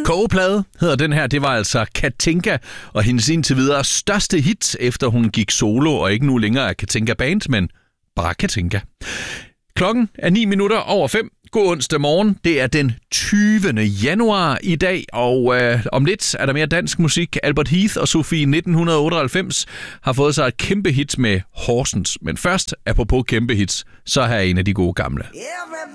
Kogeplade hedder den her. Det var altså Katinka og hendes indtil videre største hit, efter hun gik solo og ikke nu længere er Katinka Band, men bare Katinka. Klokken er 5:09. God onsdag morgen. Det er den 20. januar i dag, og om lidt er der mere dansk musik. Albert Heath og Sofie 1998 har fået sig et kæmpe hit med Horsens. Men først, apropos kæmpe hits, så her er en af de gode gamle.